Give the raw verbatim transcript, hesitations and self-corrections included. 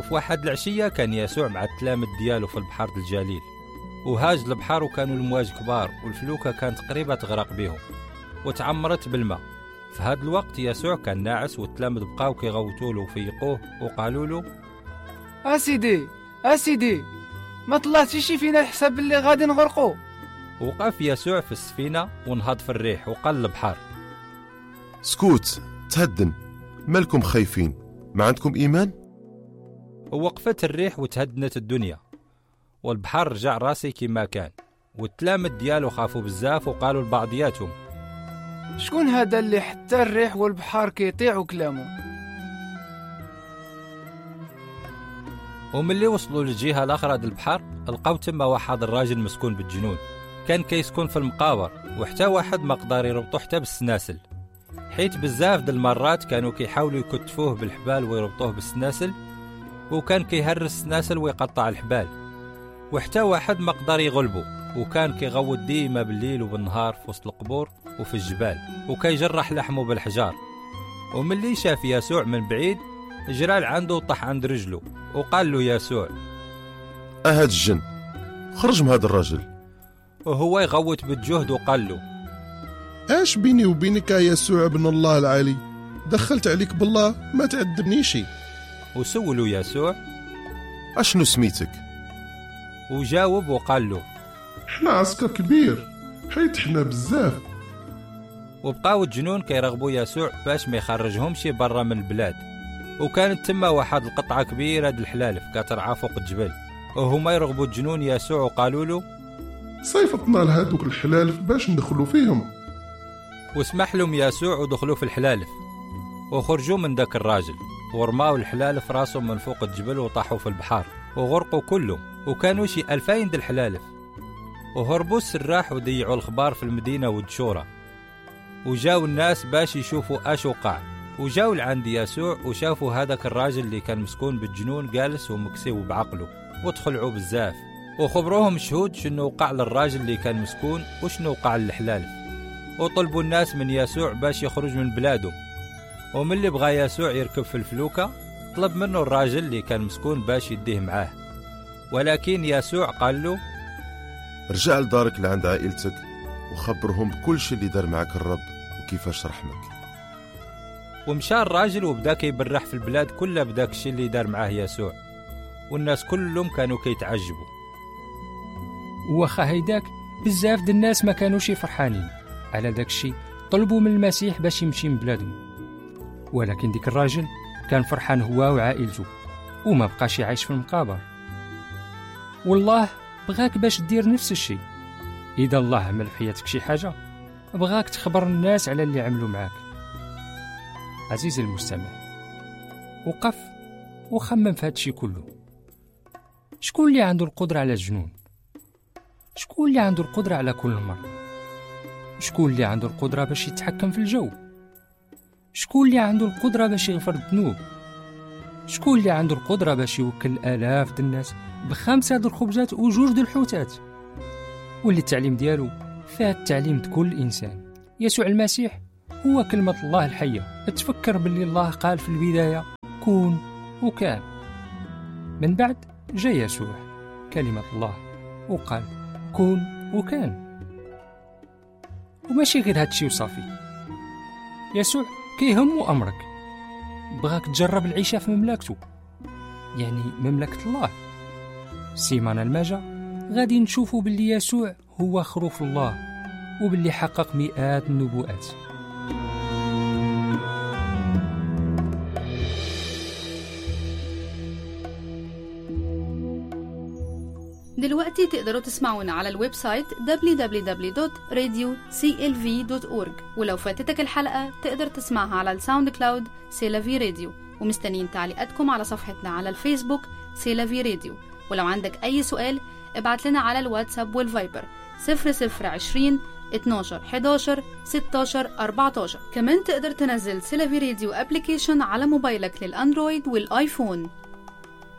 وفي واحد العشية كان يسوع مع التلامذ ديالو في البحر الجليل، وهاج البحر وكانوا المواج كبار والفلوكة كانت قريبة تغرق بهم وتعمرت بالماء. في هذا الوقت يسوع كان ناعس والتلامذ بقاو كيغوتوا له وفيقوه وقالوا له: اسيدي اسيدي ما طلعتيش فينا الحساب اللي غادي نغرقوا. وقف يسوع في السفينة ونهض في الريح وقال للبحر: سكوت، تهدن، مالكم خايفين؟ ما عندكم إيمان؟ ووقفت الريح وتهدنت الدنيا والبحر رجع راسي كما كان، والتلامذ ديالو خافوا بزاف وقالوا لبعضياتهم: شكون هذا اللي حتى الريح والبحر كيطيعوا كلامه؟ وملي وصلوا للجهة الأخرى د البحر لقاو تما واحد الراجل مسكون بالجنون، كان كيسكن في المقابر وحتى واحد ما قدر يربطو حتى بالسناسل، حيت بزاف د المرات كانوا كيحاولوا يكتفوه بالحبال ويربطوه بالسناسل، وكان كيهرس السناسل ويقطع الحبال، وحتى واحد ما قدر يغلبه، وكان كيغوت ديما بالليل وبالنهار في وسط القبور وفي الجبال وكيجرح لحمه بالحجار. وملي شاف يسوع من بعيد جرى لعنده وطح عند رجله وقال له يسوع: أهد الجن، خرج من هذا الرجل. وهو يغوت بالجهد وقال له: اش بيني وبينك يا يسوع ابن الله العالي؟ دخلت عليك بالله ما تعذبنيش. وسولوا يسوع: أشنو سميتك؟ وجاوب وقال له: حنا عسكر كبير حيت حنا بزاف. وبقاو الجنون كيرغبوا يسوع باش ما يخرجهمش برا من البلاد، وكانت تما واحد القطعة كبيرة د الحلالف كترعى فوق الجبل، وهما يرغبوا الجنون يسوع وقالوا له: صيفطنا لهادوك الحلالف باش ندخلوا فيهم. وسمح لهم يسوع ودخلوا في الحلالف، وخرجوا من داك الراجل ورماو الحلالف راسهم من فوق الجبل وطاحوا في البحر وغرقوا كلهم، وكانوا شي ألفين د الحلالف. وهربوا السراح وضيعوا الخبار في المدينة والدشورة، وجاو الناس باش يشوفوا اش وقع، وجاو لعند يسوع وشافوا هذاك الراجل اللي كان مسكون بالجنون جالس ومكسي بعقله، وتخلعوا بزاف وخبروهم شهود شنو وقع للراجل اللي كان مسكون وشنو وقع للحلالف، وطلبوا الناس من يسوع باش يخرج من بلادهم. ومن اللي بغى يسوع يركب في الفلوكة طلب منه الراجل اللي كان مسكون باش يديه معاه، ولكن يسوع قال له: رجع لدارك لعند عائلتك وخبرهم بكل شيء اللي دار معك الرب وكيفاش رحمك. ومشى الراجل وبدا كيبرح في البلاد كلها بداك الشيء اللي دار معاه يسوع، والناس كلهم كانوا كيتعجبوا. وخا هيداك بزاف د الناس ما كانوش فرحانين على داك الشيء، طلبوا من المسيح باش يمشي من بلادهم، ولكن ديك الراجل كان فرحان هو وعائلته وما بقاش يعيش في المقابر. والله بغاك باش دير نفس الشيء. إذا الله عمل في حياتك شي حاجة بغاك تخبر الناس على اللي عملوا معاك. عزيزي المستمع، وقف وخمم في هاد الشيء كله. شكون اللي عنده القدرة على الجنون؟ شكون اللي عنده القدرة على كل مرض؟ شكون اللي عنده القدرة باش يتحكم في الجو؟ شكون اللي عنده القدرة باش يغفر الذنوب؟ شكون اللي عنده القدرة باش يوكل آلاف د الناس بخمسة د الخبزات وجوج د الحوتات؟ واللي التعليم ديالو فيه التعليم د كل إنسان. يسوع المسيح هو كلمة الله الحية. تفكر باللي الله قال في البداية كون وكان، من بعد جاء يسوع كلمة الله وقال كون وكان. وماشي غير هادشي وصافي، يسوع كيهمو أمرك، بغاك تجرب العيشة في مملكته، يعني مملكة الله. سيمانة الماجة غادي نشوفوا باللي يسوع هو خروف الله وباللي حقق مئات النبوءات. دلوقتي تقدروا تسمعونا على الويب سايت دبليو دبليو دبليو دوت راديو سي إل في دوت أورج، ولو فاتتك الحلقة تقدر تسمعها على الساوند كلاود سيلافي راديو. ومستنين تعليقاتكم على صفحتنا على الفيسبوك سيلافي راديو. ولو عندك أي سؤال ابعت لنا على الواتساب والفايبر صفر صفر عشرين اتناشر حداشر ستاشر أربعتاشر. كمان تقدر تنزل سيلافي راديو ابليكيشن على موبايلك للأندرويد والآيفون.